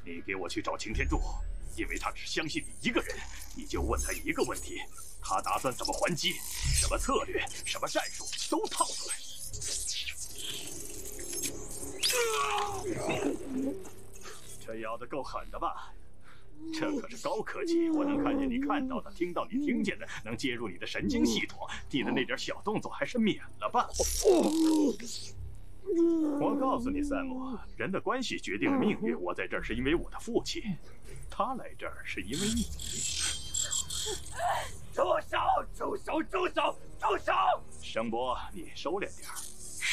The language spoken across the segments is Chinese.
你给我去找擎天柱，因为他只相信你一个人，你就问他一个问题，他打算怎么还击，什么策略，什么战术都套出来。这咬得够狠的吧？这可是高科技，我能看见你看到的，听到你听见的，能接入你的神经系统。你的那点小动作还是免了吧。我告诉你，山姆，人的关系决定了命运。我在这儿是因为我的父亲，他来这儿是因为你。 住手！住手！住手！住手！ 声波，你收敛点儿。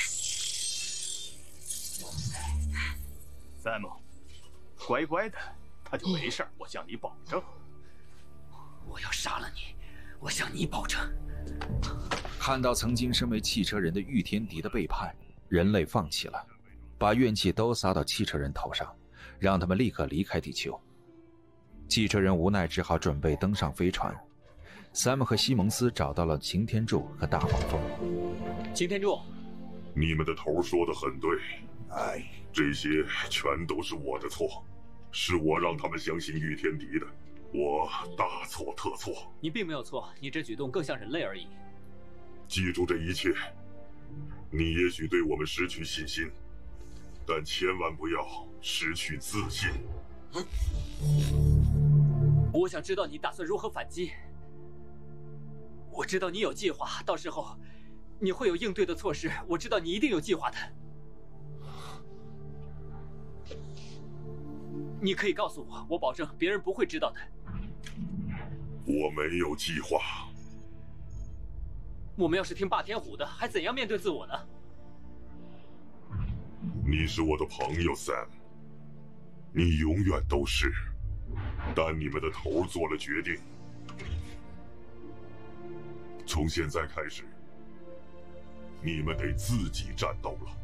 山姆，乖乖的，他就没事儿，我向你保证。 我要杀了你，我向你保证。 看到曾经身为汽车人的玉天敌的背叛，人类放弃了，把怨气都撒到汽车人头上，让他们立刻离开地球。汽车人无奈只好准备登上飞船。Sam 和西蒙斯找到了擎天柱和大黄蜂。 擎天柱， 你们的头说得很对，这些全都是我的错，是我让他们相信玉天敌的，我大错特错。 你并没有错，你这举动更像人类而已。 记住这一切，你也许对我们失去信心，但千万不要失去自信。 我想知道你打算如何反击。我知道你有计划，到时候你会有应对的措施。我知道你一定有计划的。你可以告诉我，我保证别人不会知道的。 我没有计划。 我们要是听霸天虎的，还怎样面对自我呢？ 你是我的朋友 Sam， 你永远都是。但你们的头做了决定，从现在开始，你们得自己战斗了。